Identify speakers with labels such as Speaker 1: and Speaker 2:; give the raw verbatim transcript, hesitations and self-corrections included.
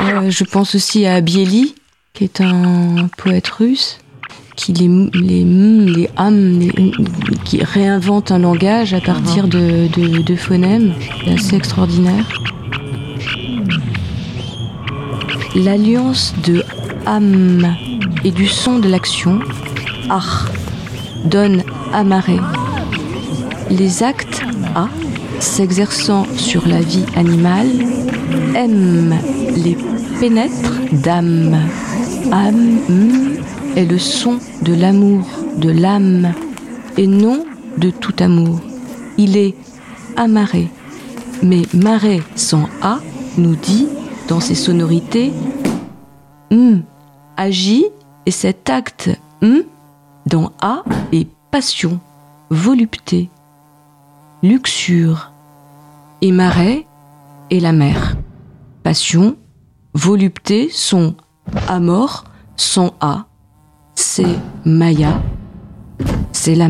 Speaker 1: Euh, je pense aussi à Bieli, qui est un poète russe, qui les les les am, les, qui réinvente un langage à partir de, de, de phonèmes. C'est assez extraordinaire. L'alliance de am et du son de l'action, ar, donne amarré. Les actes a, s'exerçant sur la vie animale, m les pénètre d'âme. Âme est le son de l'amour, de l'âme, et non de tout amour. Il est amarré, mais maré sans a nous dit dans ses sonorités m agit, et cet acte m dans a est passion, volupté, luxure, et marais est la mer. Passion, volupté sont amor sans a, c'est Maya, c'est la